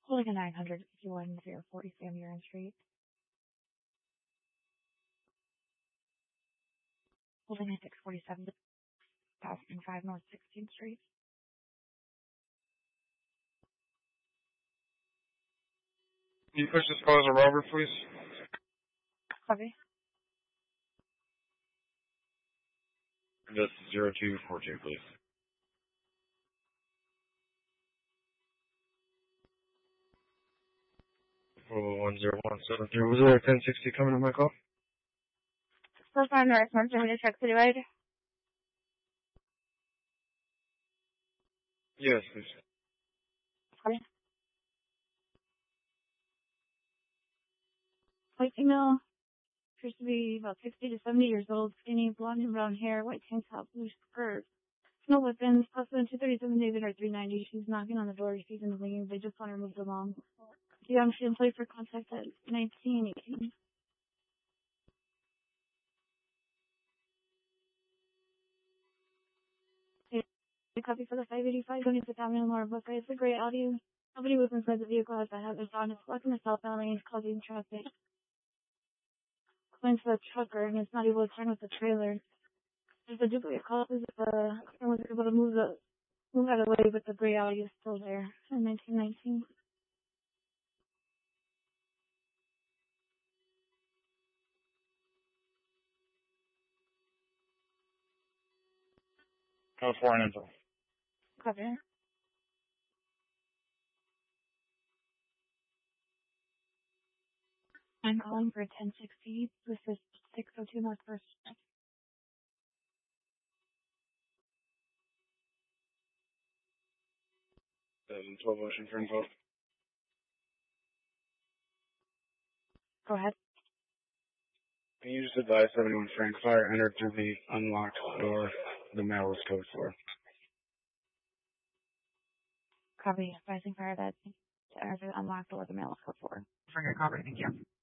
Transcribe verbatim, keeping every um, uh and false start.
Holding a nine hundred fifty-one zero forty Sam Urine Street. Holding a six forty-seven thousand five North sixteenth Street. Can you push this call as a robber, please? Copy. That's zero two four two, please. Oh, one zero one seven three. Was there a ten sixty coming to my call? First time North North Germany check citywide. Yes, please. Copy. White female. Appears to be about sixty to seventy years old, skinny, blonde and brown hair, white tank top, blue skirt. No weapons, possibly two thirty-seven David or three ninety. She's knocking on the door, she's in the wing, they just want her moved along. Yeah, I'm still employed for contact at nineteen eighteen. A copy for the five eighty-five going to Avenue Laura Buffet. It's a gray Audi. Nobody was inside the vehicle as I have it on. It's blocking the southbound lane, causing traffic. Going to the trucker and it's not able to turn with the trailer. There's a duplicate call if uh, I was able to move the move out of the way, but the gray Audi is still there in nineteen nineteen. California info. Copy. I'm calling for a ten sixty. This is six oh two North First. seven twelve Ocean for info. Go ahead. Can you just advise seventy-one Frank Fire entered through the unlocked door the mail was code for? Copy. Advising fire that to enter the unlocked door the mail is code for. Forget copy. Thank you.